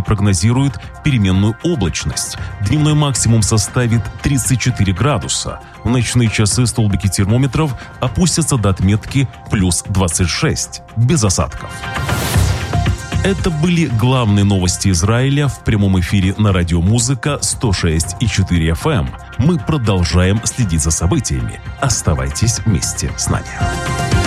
прогнозируют переменную облачность. Дневной максимум составит 34 градуса. В ночные часы столбики термометров опустятся до отметки плюс 26, без осадков. Это были главные новости Израиля в прямом эфире на радио «Музыка» 106,4 FM. Мы продолжаем следить за событиями. Оставайтесь вместе с нами.